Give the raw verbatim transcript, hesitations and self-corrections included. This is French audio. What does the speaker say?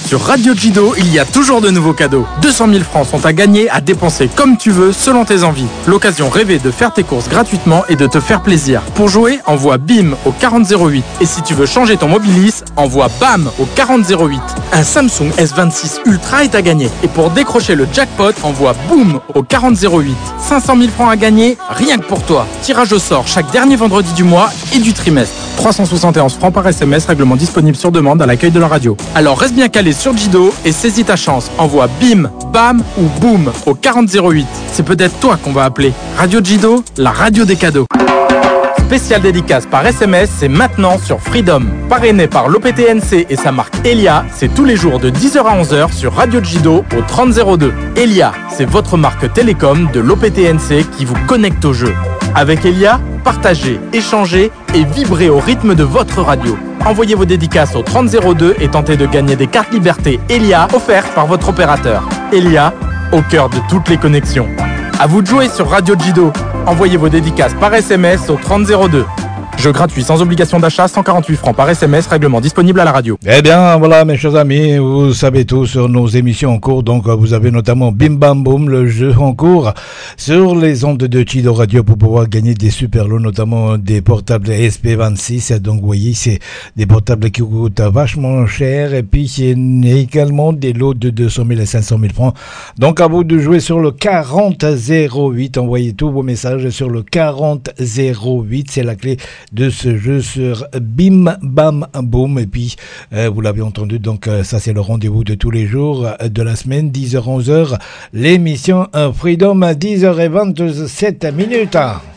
Sur Radio Jido, il y a toujours de nouveaux cadeaux. deux cent mille francs sont à gagner, à dépenser comme tu veux, selon tes envies. L'occasion rêvée de faire tes courses gratuitement et de te faire plaisir. Pour jouer, envoie BIM au quarante zéro huit. Et si tu veux changer ton Mobilis, envoie BAM au quarante zéro huit. Un Samsung S vingt-six Ultra est à gagner. Et pour décrocher le jackpot, envoie BOOM au quarante zéro huit. cinq cent mille francs à gagner, rien que pour toi. Tirage au sort chaque dernier vendredi du mois et du trimestre. trois cent soixante et onze francs par S M S, règlement disponible sur demande à l'accueil de la radio. Alors reste bien calé sur Jido et saisis ta chance. Envoie BIM, BAM ou BOOM au quarante zéro huit. C'est peut-être toi qu'on va appeler. Radio Jido, la radio des cadeaux. Spécial dédicace par S M S, c'est maintenant sur Freedom. Parrainé par l'O P T N C et sa marque Elia, c'est tous les jours de dix heures à onze heures sur Radio Jido au trente zéro deux. Elia, c'est votre marque télécom de l'O P T N C qui vous connecte au jeu. Avec Elia, partagez, échangez et vibrez au rythme de votre radio. Envoyez vos dédicaces au trente zéro deux et tentez de gagner des cartes liberté Elia offertes par votre opérateur. Elia, au cœur de toutes les connexions. À vous de jouer sur Radio Jido. Envoyez vos dédicaces par S M S au trente zéro deux. Jeu gratuit sans obligation d'achat, cent quarante-huit francs par S M S, règlement disponible à la radio. Eh bien, voilà, mes chers amis, vous savez tout sur nos émissions en cours. Donc, vous avez notamment Bim Bam Boom, le jeu en cours sur les ondes de Jido Radio pour pouvoir gagner des super lots, notamment des portables S P vingt-six. Donc, vous voyez, c'est des portables qui coûtent vachement cher. Et puis, il y a également des lots de deux cent mille et cinq cent mille francs. Donc, à vous de jouer sur le quarante zéro huit. Envoyez tous vos messages sur le quarante zéro huit. C'est la clé de ce jeu sur Bim Bam Boom. Et puis euh, vous l'avez entendu, donc euh, ça c'est le rendez-vous de tous les jours euh, de la semaine, dix heures onze heures, l'émission euh, Freedom à dix heures vingt-sept minutes.